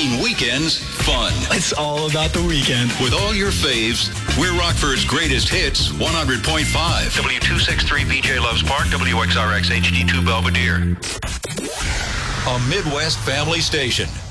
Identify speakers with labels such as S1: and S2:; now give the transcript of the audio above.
S1: making weekends fun.
S2: It's all about the weekend.
S1: With all your faves, we're Rockford's greatest hits, 100.5.
S3: W263 BJ Loves Park, WXRX HD2 Belvedere.
S1: A Midwest family station.